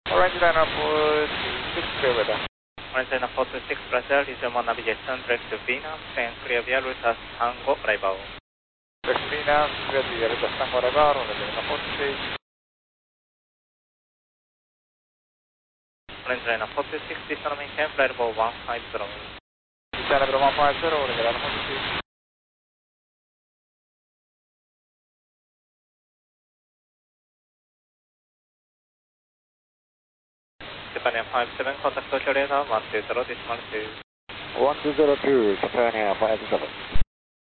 Orange liner for 6 clear weather. Orange liner 426 Brazil, resume on navigation direct to Venus and clear via route as Tango Bravo. Direct Venus, clear via route as Tango Bravo, orange liner 426. Orange liner 426, descend maintain flight level 150. Descend level 150, orange liner 426. Japan 57, contact Tokyo radar 120, decimal 2. 1202, Japan 57.